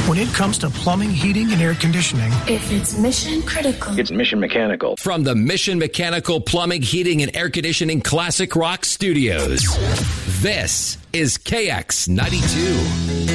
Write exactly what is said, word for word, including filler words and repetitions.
When it comes to plumbing, heating, and air conditioning, if it's mission critical, it's Mission Mechanical. From the Mission Mechanical Plumbing, Heating, and Air Conditioning Classic Rock Studios, this is K X ninety-two.